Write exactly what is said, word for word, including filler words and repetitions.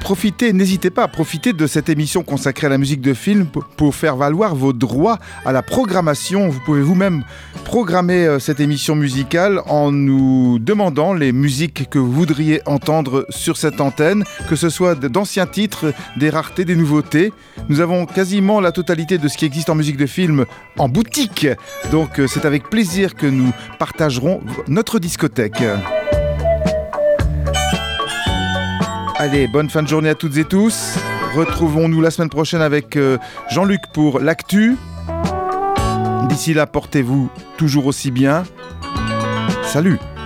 profitez, n'hésitez pas à profiter de cette émission consacrée à la musique de film pour faire valoir vos droits à la programmation. Vous pouvez vous-même programmer cette émission musicale en nous demandant les musiques que vous voudriez entendre sur cette antenne, que ce soit d'anciens titres, des raretés, des nouveautés. Nous avons quasiment la totalité de ce qui existe en musique de film en boutique. Donc c'est avec plaisir que nous partagerons notre discothèque. Allez, bonne fin de journée à toutes et tous. Retrouvons-nous la semaine prochaine avec Jean-Luc pour l'actu. D'ici là, portez-vous toujours aussi bien. Salut!